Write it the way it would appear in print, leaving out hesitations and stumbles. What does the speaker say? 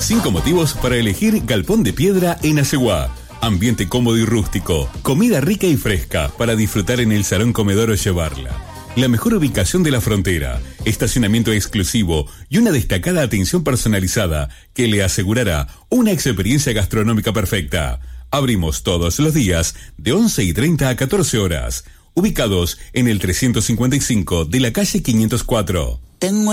5 motivos para elegir Galpón de Piedra en Asegua. Ambiente cómodo y rústico, comida rica y fresca para disfrutar en el salón comedor o llevarla. La mejor ubicación de la frontera, estacionamiento exclusivo y una destacada atención personalizada que le asegurará una experiencia gastronómica perfecta. Abrimos todos los días de 11:30 a 14 horas. Ubicados en el 355 de la calle 504.